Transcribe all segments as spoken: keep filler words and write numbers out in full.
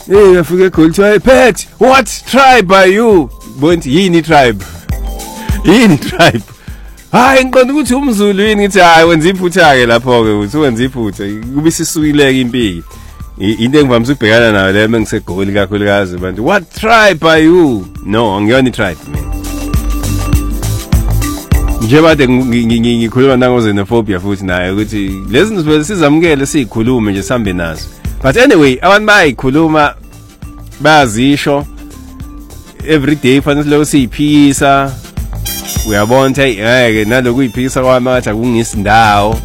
hey ngafika eGoli hey Pet what tribe are you bonti yini tribe yini tribe hayi ngiqonda ukuthi umZulu yini ngithi hayi wenza iphutha ke lapho ke uthi wenza iphutha kube sisukileke impiki into engivamisa ukubhekana nayo le mengiseGoli kakhulukazi abantu what tribe are you no angiyona tribe mina nje bade ngikhuluma nangoxenophobia futhi naye ukuthi lezi zinto sizamukele sizikhulume nje sihambe nazo but anyway abantu bayikhuluma bazisho every day fanele lo siyiphisa uyabona hey ngeke naloku iphisa kwami athi akungisindawo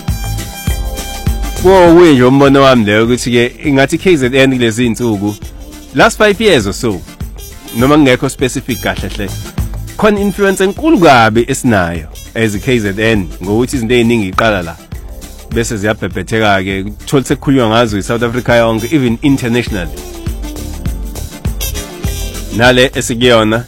wo wenje umbono wami leyo ukuthi ke ingathi K Z N kulezi insuku last five years or so noma ngekho specific kahle hle khona influence enkulu kabi esinayo as K Z N ngokuthi izinto eziningi iqala la bese ziyabhebhetheka ke uthola sekukhulunywa ngazo eSouth Africa yonke even internationally nale esikuyona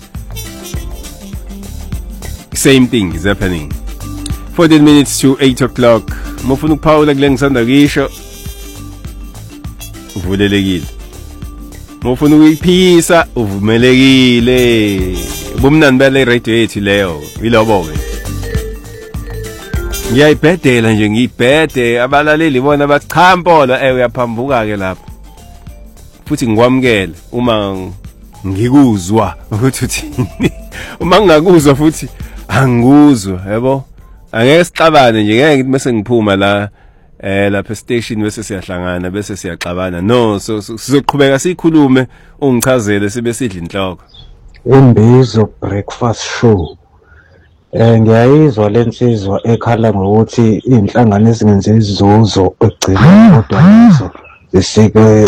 same thing is happening. fourteen minutes to eight o'clock. Mufuna ukuphawula kule ngisanda kisho. Uvulelekile. Mufuna ukuyiphisa uvumelekile. Bomnani bale radio yethu leyo. Yilobo ke. Ngiyayibhedela nje ngiyibhede abalaleli bona bachambolo eh uyaphambuka ke lapha. Futhi ngikwamukele uma ngikuzwa ukuthi uthini. Uma ngingakuzwa futhi anguzwa yabo angeke sixabane nje ngeke ngithi bese ngiphuma la eh lapha station bese siyahlangana bese siyaxabana no so sizoqhubeka sikhulume ungichazele sibe sidla inhloko Imbizo breakfast show eh ngiyayizwa lensizwa ekhala ngokuthi inhlangano ezingenze izuzo egcina kodwa lezo zisike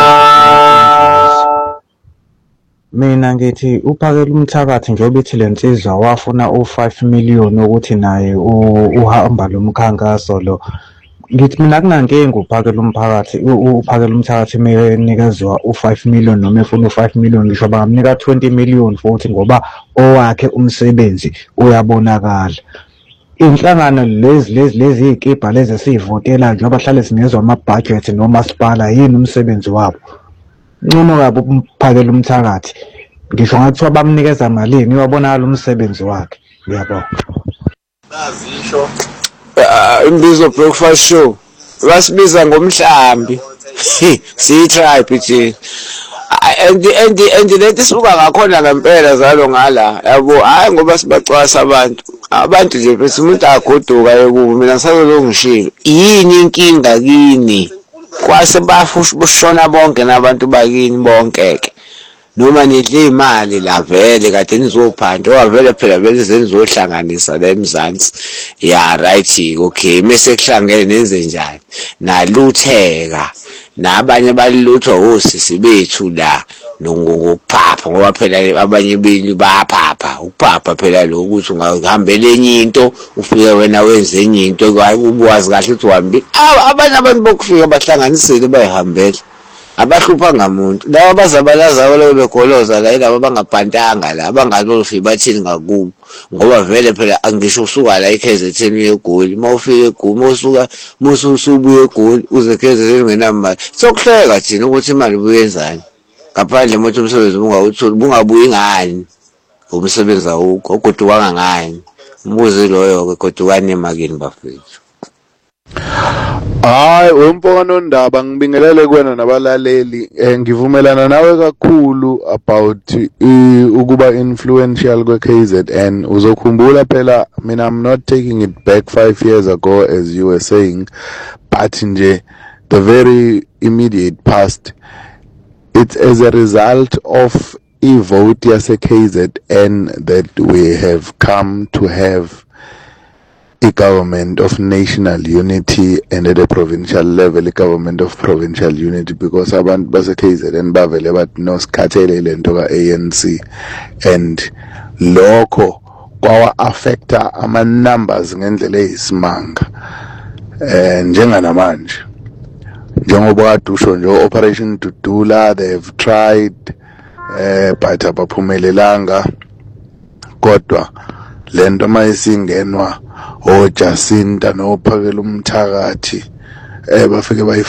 mina ngithi uphakela umthakathi njengoba ithi lensizwa wafuna u five million ukuthi naye uhamba lo mkhankaso lo ngithi mina kunankinga uphakela umphakathi uphakela umthakathi menikezwa u five million noma efuna u five million ngisho bangamnika twenty million futhi ngoba owakhe umsebenzi uyabonakala inhlangano lezi lezi lezi ikipa lezi sivotela nje abahlale sinezwe ama budget noma sipala yini umsebenzi wabo ncono kabi umphakela umthakathi ngisho ngathi bamnikeza malini uyabonakala umsebenzi wakhe uyabona bazisho imbizo breakfast show basibiza ngomhlambi si tribe nje and and and lethi sibuka ngakhona ngempela zalo ngala yabo hayi ngoba sibacwasa abantu abantu nje bese umuntu agoduka yekubo mina ngisalo ngishilo yini inkinga kini kwase bafushona bonke nabantu bakini bonke ke noma nidle imali la vele kade nizophanda wavele phela vele zenizohlanganisa la eMzansi ya right okay mase kuhlangene nenze njani nalutheka nabanye balilutho osisi bethu la ngokuphapha ngoba phela abanye beli bayaphapha ukuphapha phela lo ukuthi ungahambela enye into ufike wena wenze enye into ubuwazi kahle ukuthi uhambe abanye abantu bokufika bahlanganisile bayihambela abahlupha ngamuntu laba bazabalaza wale begoloza la ilabo bangabhantanga la abangalolofi bathini ngakubo ngoba vele phela angisho usuka la iK Z N yeGoli mawufika eGoli mawusuka mususubuye eGoli uze K Z N ngenamali sokuhleka thina ukuthi imali ubuyenzani ngaphandle mothi umsebenzi ungawutholi bungabuyi ngani umsebenzi awukho ugodukanga ngani umbuze loyo ke godukane emakini bafethu hayi wempona ndaba ngibingelele kuwena nabalaleli ngivumelana nawe kakhulu about ukuba influential kwe K Z N uzokhumbula phela mina I'm not taking it back five years ago as you were saying but nje the very immediate past it's as a result of a vote yase K Z N that we have come to have a government of national unity and at a provincial level a government of provincial unity because abantu base K Z N bavele bathi nosikhathele lento ka A N C and lokho kwawa affecta ama numbers ngendlela eyisimanga eh njenga namanje njengoba kade usho nje operation Dudula they have tried eh but abaphumelelanga kodwa lento mayisingenwa o Jacinta no phakela umthakathi eh bafike